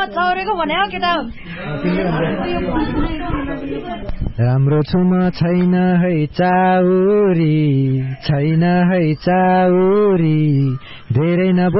चौरेको भने हो केटा राम्रो छु म छैन है चाउरी धेरै